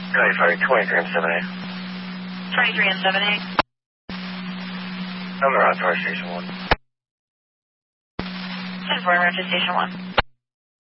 Cody Fire 23 and 7A. 23 and 7A. I'm around Fire Station 1. 10-4, Roger Station 1.